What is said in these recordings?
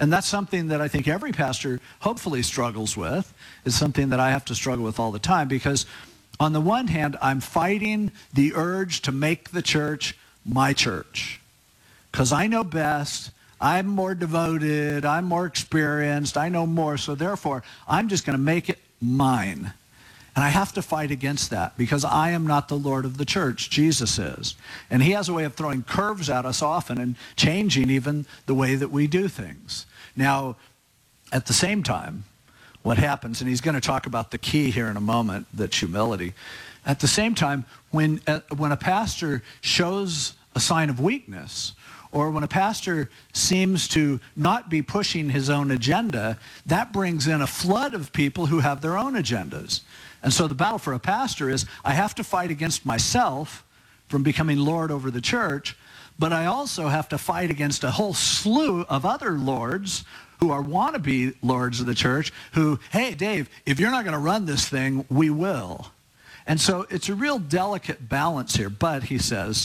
And that's something that I think every pastor hopefully struggles with. It's something that I have to struggle with all the time, because on the one hand, I'm fighting the urge to make the church my church. Because I know best, I'm more devoted, I'm more experienced, I know more, so therefore, I'm just going to make it mine. And I have to fight against that, because I am not the Lord of the church. Jesus is. And he has a way of throwing curves at us often and changing even the way that we do things. Now, at the same time, what happens, and he's going to talk about the key here in a moment, that's humility. At the same time, when a pastor shows a sign of weakness, or when a pastor seems to not be pushing his own agenda, that brings in a flood of people who have their own agendas. And so the battle for a pastor is, I have to fight against myself from becoming Lord over the church, but I also have to fight against a whole slew of other lords who are wannabe lords of the church who, hey, Dave, if you're not going to run this thing, we will. And so it's a real delicate balance here. But he says,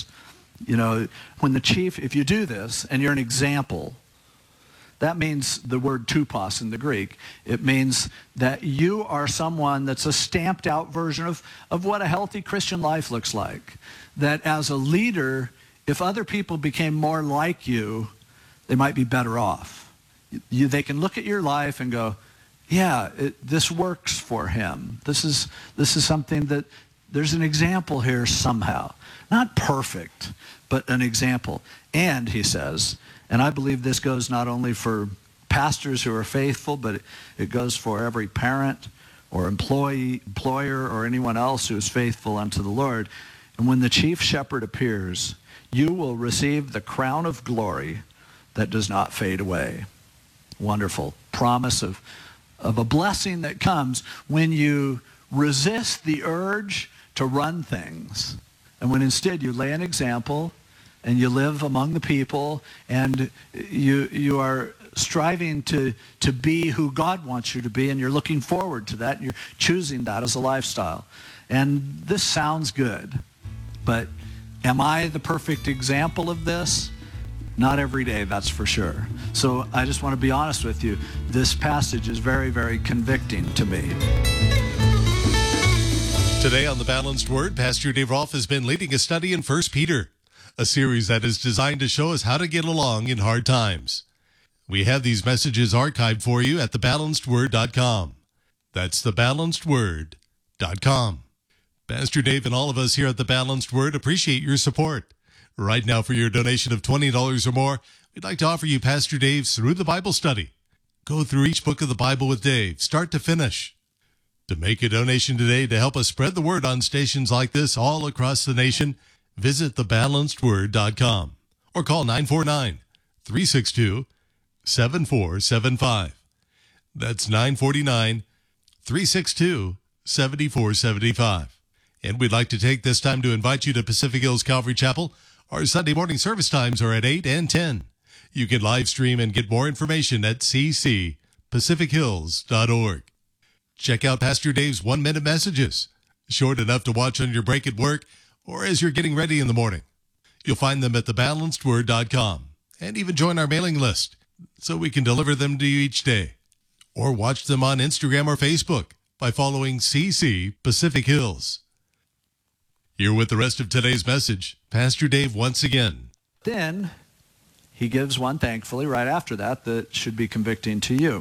when the chief, if you do this and you're an example, that means the word tupos in the Greek. It means that you are someone that's a stamped out version of what a healthy Christian life looks like. That as a leader, if other people became more like you, they might be better off. They can look at your life and go, yeah, this works for him. This is something that there's an example here somehow. Not perfect, but an example. And he says, and I believe this goes not only for pastors who are faithful, but it goes for every parent or employer or anyone else who is faithful unto the Lord. And when the chief shepherd appears, you will receive the crown of glory that does not fade away. Wonderful promise of a blessing that comes when you resist the urge to run things, and when instead you lay an example and you live among the people, and you are striving to be who God wants you to be, and you're looking forward to that, and you're choosing that as a lifestyle. And this sounds good, but am I the perfect example of this? Not every day, that's for sure. So I just want to be honest with you. This passage is very, very convicting to me. Today on The Balanced Word, Pastor Dave Rolfe has been leading a study in 1 Peter, a series that is designed to show us how to get along in hard times. We have these messages archived for you at thebalancedword.com. That's thebalancedword.com. Pastor Dave and all of us here at The Balanced Word appreciate your support. Right now, for your donation of $20 or more, we'd like to offer you Pastor Dave's Through the Bible study. Go through each book of the Bible with Dave, start to finish. To make a donation today to help us spread the word on stations like this all across the nation, visit thebalancedword.com or call 949-362-7475. That's 949-362-7475. And we'd like to take this time to invite you to Pacific Hills Calvary Chapel. Our Sunday morning service times are at 8 and 10. You can live stream and get more information at ccpacifichills.org. Check out Pastor Dave's 1-minute messages, short enough to watch on your break at work or as you're getting ready in the morning. You'll find them at thebalancedword.com, and even join our mailing list so we can deliver them to you each day. Or watch them on Instagram or Facebook by following CC Pacific Hills. Here with the rest of today's message, Pastor Dave once again. Then he gives one, thankfully, right after that should be convicting to you.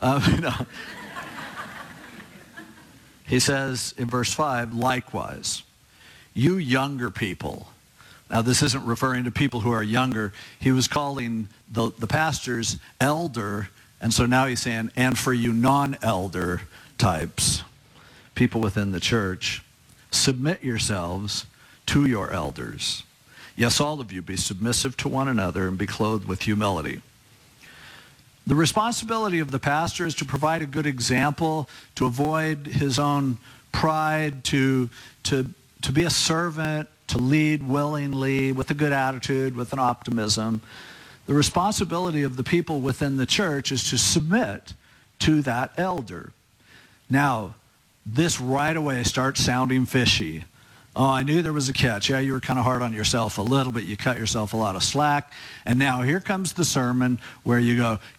He says in verse 5, likewise, you younger people. Now, this isn't referring to people who are younger. He was calling the pastors elder, and so now he's saying, and for you non-elder types, people within the church, submit yourselves to your elders. Yes, all of you, be submissive to one another and be clothed with humility. The responsibility of the pastor is to provide a good example, to avoid his own pride, to be a servant, to lead willingly, with a good attitude, with an optimism. The responsibility of the people within the church is to submit to that elder. Now, this right away starts sounding fishy. Oh, I knew there was a catch. Yeah, you were kind of hard on yourself a little bit. You cut yourself a lot of slack. And now here comes the sermon where you go,